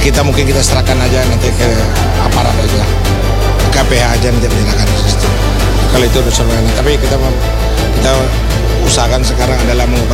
kita mungkin kita serahkan aja nanti ke aparat aja, KPH aja nanti menyerahkan di situ. Kalau itu urusan lain, tapi kita usahakan sekarang adalah mengubah